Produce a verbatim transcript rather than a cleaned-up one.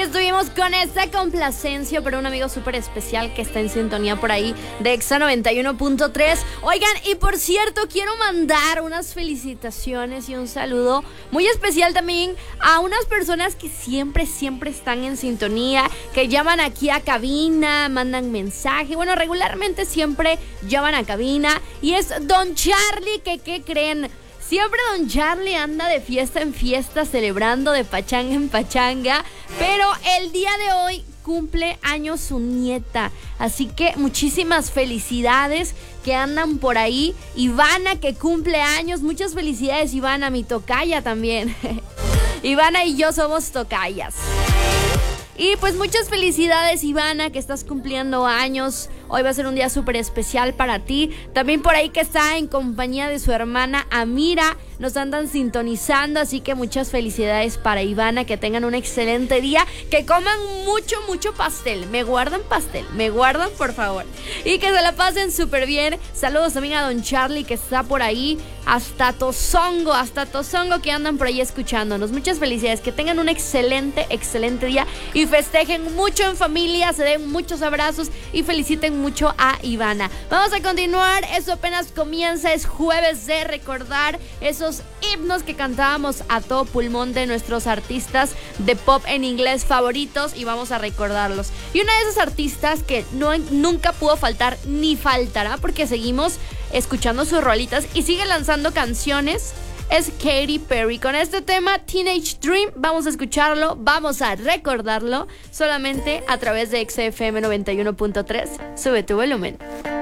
estuvimos con esta complacencia para un amigo súper especial que está en sintonía por ahí de Exa noventa y uno punto tres. Oigan, y por cierto, quiero mandar unas felicitaciones y un saludo muy especial también a unas personas que siempre, siempre están en sintonía, que llaman aquí a cabina, mandan mensaje. Bueno, regularmente siempre llaman a cabina. Y es Don Charlie, que ¿qué creen? Siempre Don Charlie anda de fiesta en fiesta, celebrando de pachanga en pachanga, pero el día de hoy cumple años su nieta, así que muchísimas felicidades que andan por ahí. Ivana, que cumple años, muchas felicidades Ivana, mi tocaya también. Ivana y yo somos tocayas. Y pues muchas felicidades Ivana, que estás cumpliendo años. Hoy va a ser un día súper especial para ti. También por ahí que está en compañía de su hermana Amira. Nos andan sintonizando, así que muchas felicidades para Ivana. Que tengan un excelente día. Que coman mucho, mucho pastel. Me guardan pastel, me guardan por favor. Y que se la pasen súper bien. Saludos también a Don Charlie, que está por ahí. Hasta Tozongo, hasta Tozongo, que andan por ahí escuchándonos. Muchas felicidades, que tengan un excelente, excelente día. Y festejen mucho en familia, se den muchos abrazos y feliciten mucho a Ivana. Vamos a continuar, eso apenas comienza, es jueves de recordar esos himnos que cantábamos a todo pulmón de nuestros artistas de pop en inglés favoritos, y vamos a recordarlos. Y una de esas artistas que no, nunca pudo faltar ni faltará, porque seguimos escuchando sus rolitas y sigue lanzando canciones, es Katy Perry. Con este tema Teenage Dream vamos a escucharlo, vamos a recordarlo solamente a través de X F M noventa y uno punto tres. Sube tu volumen.